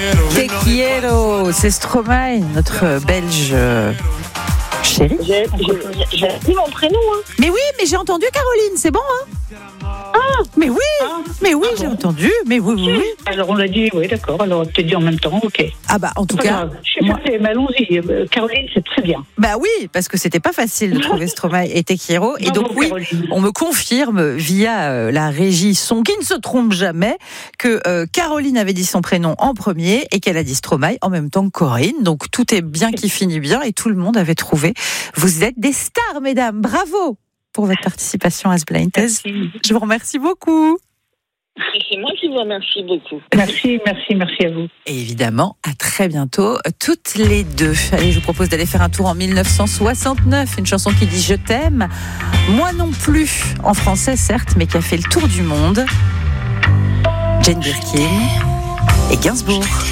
Te quiero, c'est Stromae, notre Belge chéri. J'ai dit mon prénom. Mais oui, mais j'ai entendu Caroline, c'est bon, hein? Mais oui, j'ai entendu, mais oui. Alors on l'a dit, oui, d'accord. Alors on t'a dit en même temps, ok. Ah bah en tout cas, je suis passée, mais allons-y. Caroline, c'est très bien. Bah oui, parce que c'était pas facile de trouver Stromae et Te quiero. Et donc oui, Caroline. on me confirme via la régie son qui ne se trompe jamais que Caroline avait dit son prénom en premier et qu'elle a dit Stromae en même temps que Corinne. Donc tout est bien qui finit bien et tout le monde avait trouvé. Vous êtes des stars, mesdames. Bravo pour votre participation à ce Blind Test. Je vous remercie beaucoup. C'est moi qui vous remercie beaucoup. Merci à vous. Et évidemment, à très bientôt, toutes les deux. Allez, je vous propose d'aller faire un tour en 1969, une chanson qui dit « Je t'aime ». Moi non plus, en français certes, mais qui a fait le tour du monde. Jane Birkin et Gainsbourg.